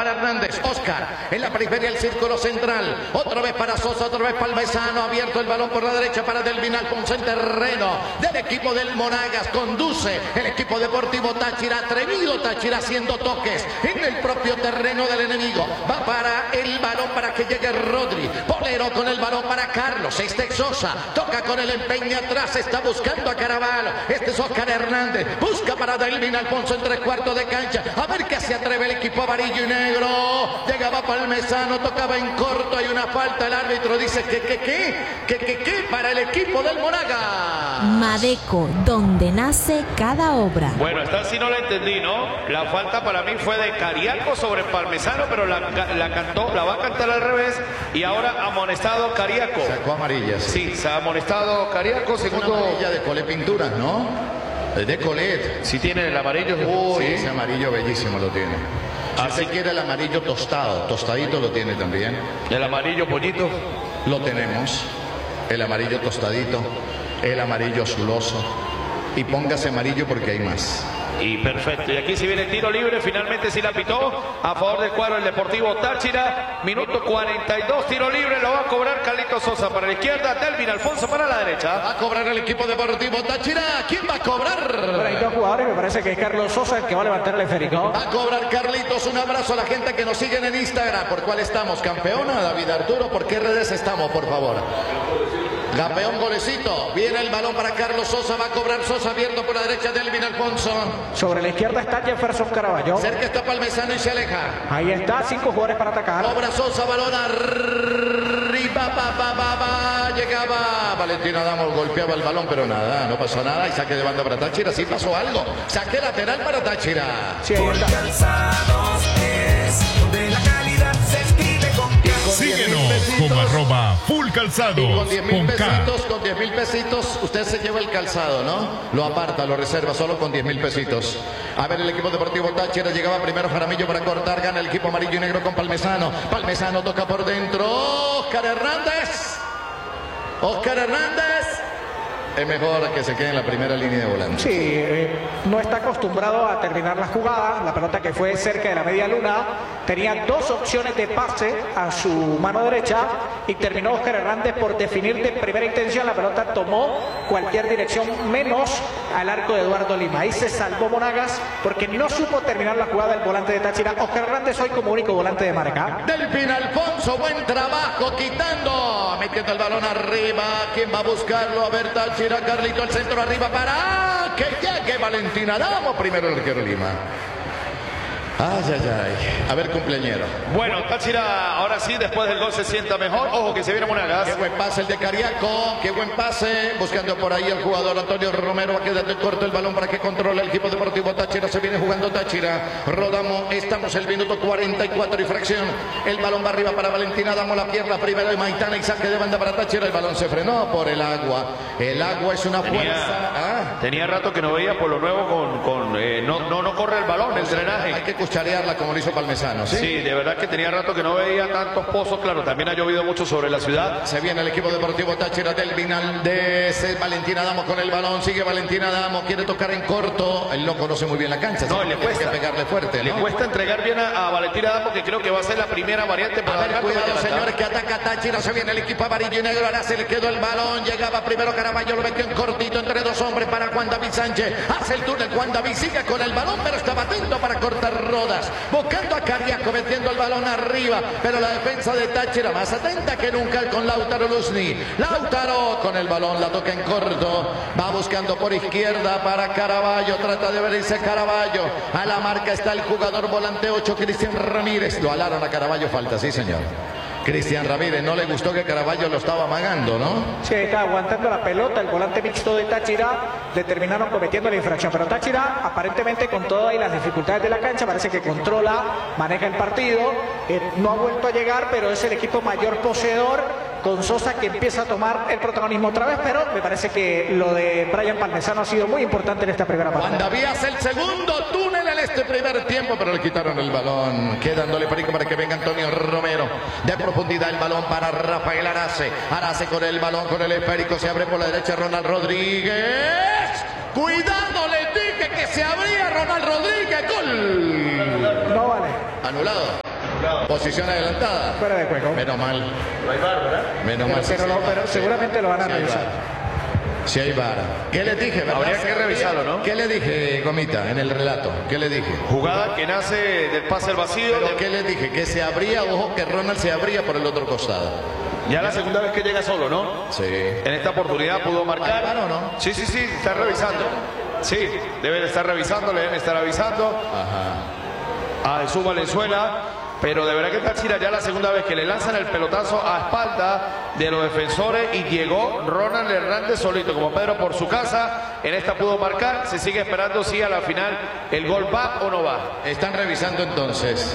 para Hernández. Oscar en la periferia del círculo central. Otra vez para Sosa, otra vez Palmesano. Abierto el balón por la derecha para Delvin Alfonso en terreno del equipo del Monagas. Conduce el equipo deportivo Táchira. Atrevido Táchira haciendo toques en el propio terreno del enemigo. Va para el balón para que llegue Rodri. Polero con el balón para Carlos. Este es Sosa. Toca con el empeine atrás. Está buscando a Caraballo. Este es Oscar Hernández. Busca para Delvin Alfonso en 3/4 de cancha. A ver qué se atreve el equipo amarillo y negro. Llegaba Palmesano. Tocaba en corto. Hay una falta. El árbitro dice que para el equipo del Monaga. Madeco, donde nace cada obra. Bueno, esta sí no la entendí, ¿no? La falta para mí fue de Cariaco sobre Palmesano, pero la va a cantar al revés. Y ahora amonestado Cariaco. Sacó amarillas. Sí, se ha amonestado Cariaco. Segundo. Una amarilla de Colé Pinturas, ¿no? De Colet. Si tiene el amarillo. Uy, sí. ese amarillo bellísimo lo tiene. Si usted quiere el amarillo tostado, tostadito lo tiene también. El amarillo pollito. Lo tenemos. El amarillo tostadito. El amarillo azuloso. Y póngase amarillo porque hay más. Y perfecto. Y aquí se viene el tiro libre. Finalmente sí la pitó. A favor del cuadro del Deportivo Táchira. Minuto 42. Tiro libre. Lo va a cobrar Carlitos Sosa para la izquierda. Delvin Alfonso para la derecha. Va a cobrar el equipo Deportivo Táchira. ¿Quién va a cobrar? Bueno, hay dos jugadores. Me parece que es Carlos Sosa el que va a levantar el esférico. Va a cobrar Carlitos. Un abrazo a la gente que nos siguen en Instagram. ¿Por cuál estamos? ¿Campeona? David Arturo. ¿Por qué redes estamos, por favor? Campeón golecito. Viene el balón para Carlos Sosa. Va a cobrar Sosa abierto por la derecha. Delvin Alfonso. Sobre la izquierda está Jefferson Caraballo. Cerca está Palmesano y se aleja. Ahí está, 5 jugadores para atacar. Cobra Sosa, balón arriba. Llegaba Valentín Adamo, golpeaba el balón, pero nada, no pasó nada. Y saque de banda para Táchira. Sí pasó algo. Saque lateral para Táchira. Sí, ahí está. Calzados es donde la calidad se escribe con Síguenos como @fullcalzado. Y con 10,000 con K. pesitos, con 10,000 pesitos, usted se lleva el calzado, ¿no? Lo aparta, lo reserva solo con 10,000 pesitos. A ver, el equipo deportivo Táchira llegaba primero Jaramillo para cortar, gana el equipo amarillo y negro con Palmesano. Palmesano toca por dentro. Oscar Hernández. Oscar Hernández. Es mejor que se quede en la primera línea de volante. Sí, no está acostumbrado a terminar la jugada. La pelota que fue cerca de la media luna tenía 2 opciones de pase a su mano derecha y terminó Oscar Hernández por definir de primera intención. La pelota tomó cualquier dirección menos al arco de Eduardo Lima. Ahí se salvó Monagas porque no supo terminar la jugada del volante de Táchira. Oscar Hernández hoy como único volante de marca. Delvin Alfonso, buen trabajo, quitando, metiendo el balón arriba. ¿Quién va a buscarlo? A ver, Táchira. Carlito, el centro arriba para que llegue Valentín Adamo. Primero el arquero Lima. Ay. A ver, cumpleañero. Bueno, Táchira ahora sí, después del gol se sienta mejor. Ojo que se viene Monagas. Qué buen pase el de Cariaco. Qué buen pase. Buscando por ahí el jugador Antonio Romero. Va quedando corto el balón para que controle el equipo deportivo Táchira. Se viene jugando Táchira. Rodamos. Estamos el minuto 44 y fracción. El balón va arriba para Valentín Adamo. La pierna primero de Maitana y saque de banda para Táchira. El balón se frenó por el agua. El agua es una fuerza. Tenía rato que no veía por lo nuevo no corre el balón, el drenaje. Hay que cucharearla como lo hizo Palmesano, ¿sí? Sí, de verdad que tenía rato que no veía tantos pozos. Claro, también ha llovido mucho sobre la ciudad. Se viene el equipo deportivo Táchira del final de Valentín Adamo con el balón. Sigue Valentín Adamo, quiere tocar en corto. Él no conoce muy bien la cancha. No, le cuesta pegarle fuerte, ¿no? Le cuesta entregar bien a Valentín Adamo, que creo que va a ser la primera variante para ver, cuidado, señores, que ataca Táchira. Se viene el equipo amarillo y negro. Ahora se le quedó el balón. Llegaba primero Caraballo, lo metió en cortito entre 2 hombres para Juan David Sánchez. Hace el túnel, Juan David sigue con el balón, pero estaba atento para cortar rodas. Buscando a Cariaco, metiendo el balón arriba, pero la defensa de Táchira más atenta que nunca con Lautaro Luzny. Lautaro con el balón, la toca en corto, va buscando por izquierda para Caraballo, trata de verse Caraballo. A la marca está el jugador volante 8, Cristian Ramírez. Lo alaron a Caraballo, falta, sí señor. Cristian Ramírez, no le gustó que Caraballo lo estaba amagando, ¿no? Sí, está aguantando la pelota, el volante mixto de Táchira, le terminaron cometiendo la infracción, pero Táchira aparentemente con todas las dificultades de la cancha, parece que controla, maneja el partido, no ha vuelto a llegar, pero es el equipo mayor poseedor, con Sosa que empieza a tomar el protagonismo otra vez, pero me parece que lo de Brian Palmesano ha sido muy importante en esta primera parte. Juan David hace el segundo túnel en este primer tiempo, pero le quitaron el balón, quedándole perico para que venga Antonio Romero. De profundidad el balón para Rafael Arace. Arace con el balón, con el esférico, se abre por la derecha Ronald Rodríguez. Cuidado, le dije que se abría Ronald Rodríguez. Gol. No vale. Anulado. Posición adelantada. Fuera de juego. Menos mal. No hay VAR, ¿verdad? Menos mal. Pero seguramente lo van a revisar. Si hay VAR. ¿Qué le dije, verdad? Habría que revisarlo, ¿no? ¿Qué le dije, Gomita, en el relato? ¿Qué le dije? Jugada que nace del pase al vacío. ¿Pero qué le dije? Que se abría, ojo, que Ronald se abría por el otro costado. Ya la segunda vez que llega solo, ¿no? Sí. En esta oportunidad pudo marcar. ¿Hay VAR o no? Sí, está revisando. Sí, deben estar revisando, le deben estar avisando. Ajá. A Jesús Valenzuela. Pero de verdad que Táchira ya la segunda vez que le lanzan el pelotazo a espalda de los defensores y llegó Ronald Hernández solito, como Pedro por su casa. En esta pudo marcar. Se sigue esperando si a la final el gol va o no va. Están revisando entonces.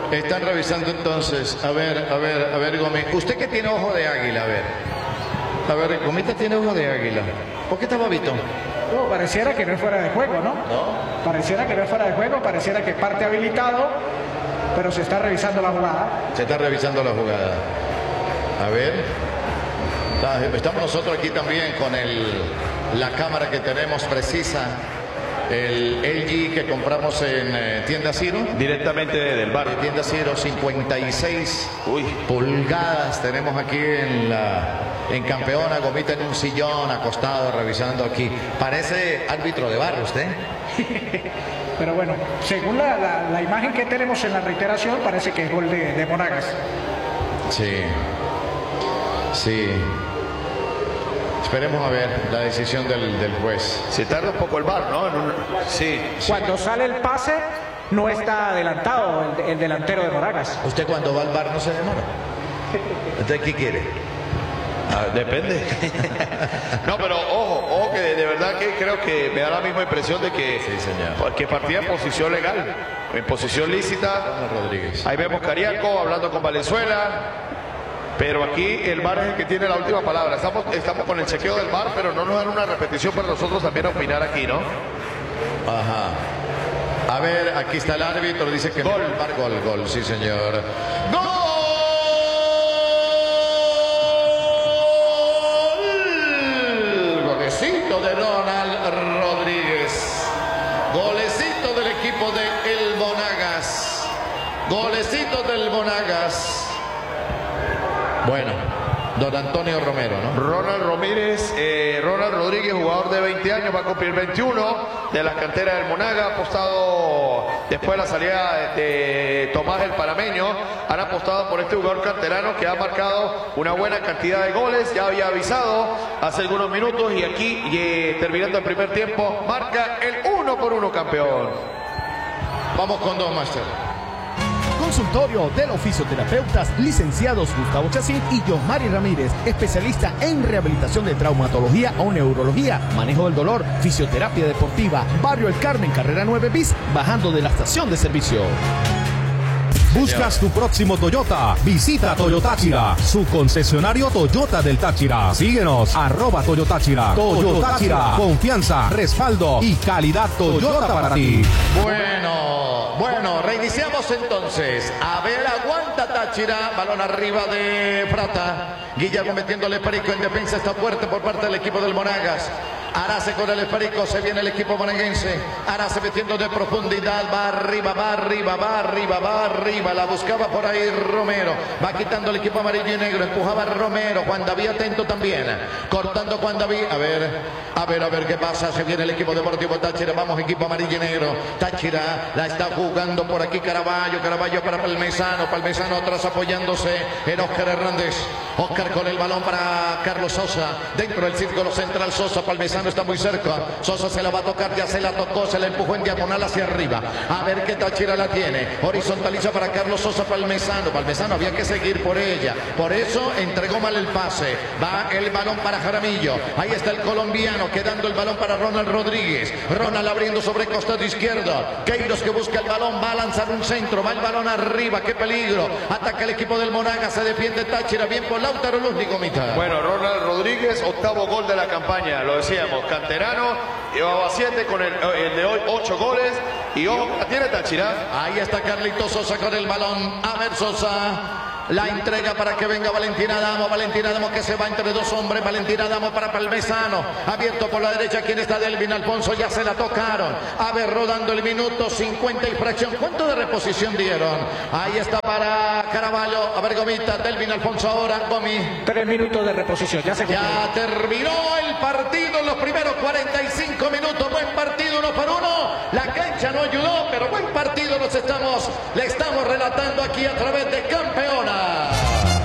A ver, Gómez. Usted que tiene ojo de águila, a ver, Gomita tiene ojo de águila. ¿Por qué está babito? No, pareciera que no es fuera de juego, ¿no? Pareciera que no es fuera de juego, pareciera que parte habilitado, pero se está revisando la jugada. Se está revisando la jugada. A ver. Estamos nosotros aquí también con la cámara que tenemos precisa. El LG que compramos en Tienda Ciro. Directamente del bar. Tienda Ciro, 56 pulgadas tenemos aquí en Campeona. Gomita en un sillón, acostado, revisando aquí. Parece árbitro de bar usted. Pero bueno, según la imagen que tenemos en la reiteración, parece que es gol de Monagas. Sí. Esperemos a ver la decisión del juez. Se tarda un poco el VAR, ¿no? Sí. Cuando sale el pase, no está adelantado el delantero de Monagas. ¿Usted cuando va al bar no se demora? ¿Usted qué quiere? Depende. No, pero ojo que de verdad que creo que me da la misma impresión de que, sí, señor, que partía en posición legal, en posición lícita. Rodríguez. Ahí vemos Cariaco hablando con Valenzuela. Pero aquí el VAR es el que tiene la última palabra. Estamos con el chequeo del VAR, pero no nos dan una repetición para nosotros también opinar aquí, ¿no? Ajá. A ver, aquí está el árbitro, dice que gol. Gol, sí señor. ¡Gol! Golecito de Ronald Rodríguez. Golecito del equipo de El Monagas. Golecito del Monagas. Bueno, don Antonio Romero, ¿no? Ronald Rodríguez, jugador de 20 años, va a cumplir 21, de la cantera del Monaga, ha apostado después de la salida de Tomás el Panameño, han apostado por este jugador canterano que ha marcado una buena cantidad de goles, ya había avisado hace algunos minutos y aquí, terminando el primer tiempo, marca el 1-1 campeón. Vamos con Don Master. Consultorio de los fisioterapeutas licenciados Gustavo Chacín y Yosmari Ramírez, especialista en rehabilitación de traumatología o neurología, manejo del dolor, fisioterapia deportiva, Barrio El Carmen, carrera 9 bis, bajando de la estación de servicio. ¿Buscas tu próximo Toyota? Visita Toyotáchira, su concesionario Toyota del Táchira. Síguenos, @Toyotáchira. Toyotáchira, confianza, respaldo y calidad Toyota para ti. Bueno, reiniciamos entonces. A ver, aguanta Táchira, balón arriba de Prata. Guillermo metiéndole Perico en defensa, está fuerte por parte del equipo del Monagas. Arace con el Esperico, se viene el equipo monaguense. Arace metiendo de profundidad, va arriba, la buscaba por ahí Romero. Va quitando el equipo amarillo y negro, empujaba Romero, Juan David atento también. Cortando Juan David, a ver qué pasa. Se viene el equipo deportivo Táchira, vamos equipo amarillo y negro. Táchira la está jugando por aquí Caraballo para Palmesano atrás apoyándose en Óscar Hernández. Óscar con el balón para Carlos Sosa, dentro del círculo central Sosa, Palmesano está muy cerca, Sosa se la va a tocar, ya se la tocó, se la empujó en diagonal hacia arriba, a ver qué Táchira la tiene, horizontaliza para Carlos Sosa, Palmesano había que seguir por ella, por eso entregó mal el pase, va el balón para Jaramillo, ahí está el colombiano, quedando el balón para Ronald Rodríguez, Ronald abriendo sobre costado izquierdo, Queiros que busca el balón, va a lanzar un centro, va el balón arriba, qué peligro, ataca el equipo del Monaga, se defiende Táchira, bien por Lautaro Luz, Nicomita. Bueno, Ronald Rodríguez, octavo gol de la campaña, lo decíamos, canterano, llevaba 7 con el de hoy, 8 goles, y ojo, la tiene Táchira. Ahí está Carlito Sosa con el balón, a ver Sosa, La entrega para que venga Valentina Adamo. Valentina Adamo que se va entre dos hombres. Valentina Adamo para Palmesano. Abierto por la derecha. ¿Quién está? Delvin Alfonso. Ya se la tocaron. A ver, rodando el minuto 50 y fracción. ¿Cuánto de reposición dieron? Ahí está para Caraballo. A ver, Gomita. Delvin Alfonso ahora. Gomi. 3 minutos de reposición. Ya terminó el partido en los primeros 45 minutos. Buen partido, 1-1. La cancha no ayudó, pero buen partido le estamos relatando aquí a través de Campeona.